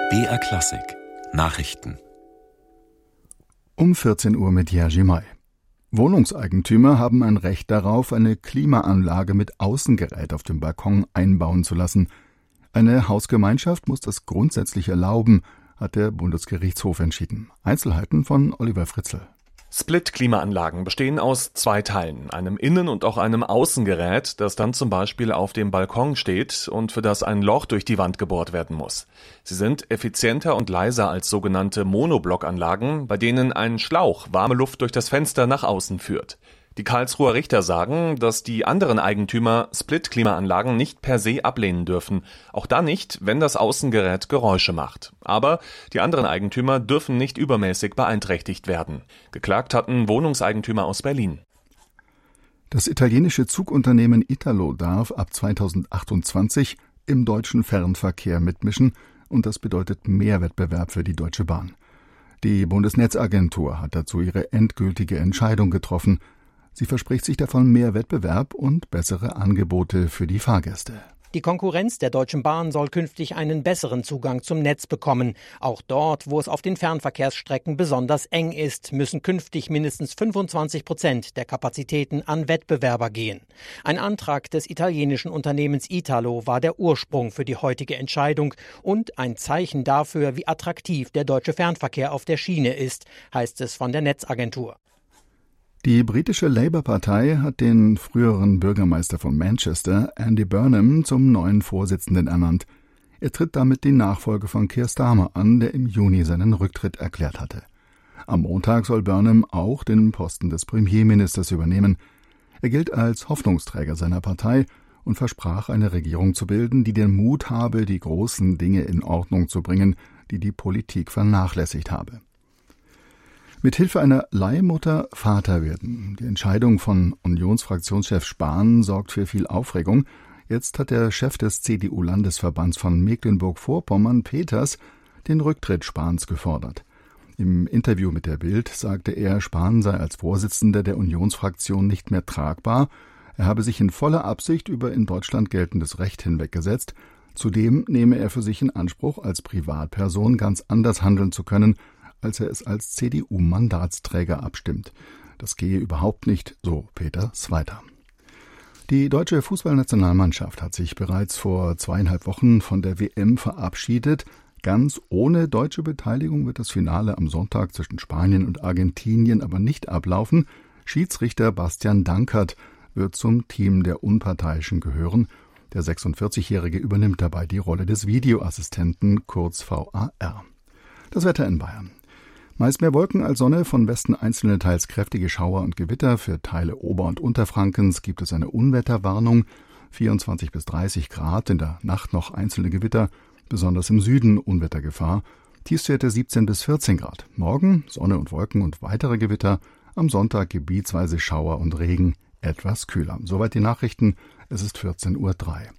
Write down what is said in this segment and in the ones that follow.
BR Klassik Nachrichten um 14 Uhr mit Jerzy May. Wohnungseigentümer haben ein Recht darauf, eine Klimaanlage mit Außengerät auf dem Balkon einbauen zu lassen. Eine Hausgemeinschaft muss das grundsätzlich erlauben, hat der Bundesgerichtshof entschieden. Einzelheiten von Oliver Fritzl. Split-Klimaanlagen bestehen aus 2 Teilen, einem Innen- und auch einem Außengerät, das dann zum Beispiel auf dem Balkon steht und für das ein Loch durch die Wand gebohrt werden muss. Sie sind effizienter und leiser als sogenannte Monoblockanlagen, bei denen ein Schlauch warme Luft durch das Fenster nach außen führt. Die Karlsruher Richter sagen, dass die anderen Eigentümer Split-Klimaanlagen nicht per se ablehnen dürfen. Auch dann nicht, wenn das Außengerät Geräusche macht. Aber die anderen Eigentümer dürfen nicht übermäßig beeinträchtigt werden. Geklagt hatten Wohnungseigentümer aus Berlin. Das italienische Zugunternehmen Italo darf ab 2028 im deutschen Fernverkehr mitmischen und das bedeutet mehr Wettbewerb für die Deutsche Bahn. Die Bundesnetzagentur hat dazu ihre endgültige Entscheidung getroffen. Sie verspricht sich davon mehr Wettbewerb und bessere Angebote für die Fahrgäste. Die Konkurrenz der Deutschen Bahn soll künftig einen besseren Zugang zum Netz bekommen. Auch dort, wo es auf den Fernverkehrsstrecken besonders eng ist, müssen künftig mindestens 25% der Kapazitäten an Wettbewerber gehen. Ein Antrag des italienischen Unternehmens Italo war der Ursprung für die heutige Entscheidung und ein Zeichen dafür, wie attraktiv der deutsche Fernverkehr auf der Schiene ist, heißt es von der Netzagentur. Die britische Labour-Partei hat den früheren Bürgermeister von Manchester, Andy Burnham, zum neuen Vorsitzenden ernannt. Er tritt damit die Nachfolge von Keir Starmer an, der im Juni seinen Rücktritt erklärt hatte. Am Montag soll Burnham auch den Posten des Premierministers übernehmen. Er gilt als Hoffnungsträger seiner Partei und versprach, eine Regierung zu bilden, die den Mut habe, die großen Dinge in Ordnung zu bringen, die die Politik vernachlässigt habe. Mit Hilfe einer Leihmutter Vater werden. Die Entscheidung von Unionsfraktionschef Spahn sorgt für viel Aufregung. Jetzt hat der Chef des CDU-Landesverbands von Mecklenburg-Vorpommern, Peters, den Rücktritt Spahns gefordert. Im Interview mit der Bild sagte er, Spahn sei als Vorsitzender der Unionsfraktion nicht mehr tragbar. Er habe sich in voller Absicht über in Deutschland geltendes Recht hinweggesetzt. Zudem nehme er für sich in Anspruch, als Privatperson ganz anders handeln zu können, als er es als CDU-Mandatsträger abstimmt. Das gehe überhaupt nicht, so Peters weiter. Die deutsche Fußballnationalmannschaft hat sich bereits vor 2,5 Wochen von der WM verabschiedet. Ganz ohne deutsche Beteiligung wird das Finale am Sonntag zwischen Spanien und Argentinien aber nicht ablaufen. Schiedsrichter Bastian Dankert wird zum Team der Unparteiischen gehören. Der 46-Jährige übernimmt dabei die Rolle des Videoassistenten, kurz VAR. Das Wetter in Bayern. Meist mehr Wolken als Sonne, von Westen einzelne teils kräftige Schauer und Gewitter. Für Teile Ober- und Unterfrankens gibt es eine Unwetterwarnung. 24 bis 30 Grad, in der Nacht noch einzelne Gewitter, besonders im Süden Unwettergefahr. Tiefstwerte 17 bis 14 Grad. Morgen Sonne und Wolken und weitere Gewitter. Am Sonntag gebietsweise Schauer und Regen, etwas kühler. Soweit die Nachrichten. Es ist 14:03 Uhr.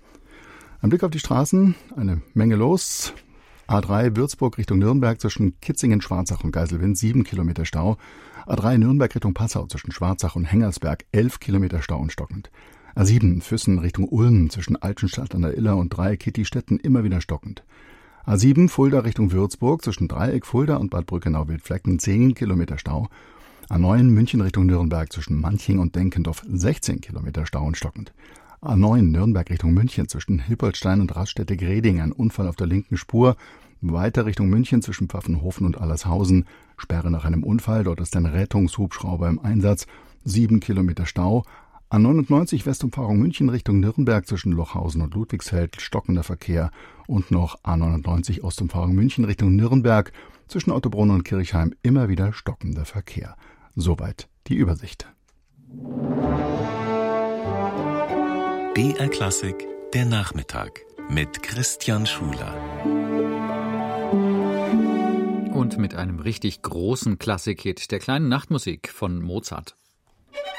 Ein Blick auf die Straßen, eine Menge los. A3 Würzburg Richtung Nürnberg zwischen Kitzingen, Schwarzach und Geiselwind 7 Kilometer Stau. A3 Nürnberg Richtung Passau zwischen Schwarzach und Hengersberg 11 Kilometer Stau und stockend. A7 Füssen Richtung Ulm zwischen Altenstadt an der Iller und Dreieck-Kittistetten immer wieder stockend. A7 Fulda Richtung Würzburg zwischen Dreieck Fulda und Bad Brückenau-Wildflecken 10 Kilometer Stau. A9 München Richtung Nürnberg zwischen Manching und Denkendorf 16 Kilometer Stau und stockend. A9 Nürnberg Richtung München zwischen Hilpoltstein und Raststätte-Greding, ein Unfall auf der linken Spur. Weiter Richtung München zwischen Pfaffenhofen und Allershausen. Sperre nach einem Unfall, dort ist ein Rettungshubschrauber im Einsatz. 7 Kilometer Stau. A99 Westumfahrung München Richtung Nürnberg zwischen Lochhausen und Ludwigsfeld, stockender Verkehr. Und noch A99 Ostumfahrung München Richtung Nürnberg zwischen Ottobrunn und Kirchheim immer wieder stockender Verkehr. Soweit die Übersicht. BR Klassik, der Nachmittag mit Christian Schuler. Und mit einem richtig großen Klassik-Hit, der kleinen Nachtmusik von Mozart.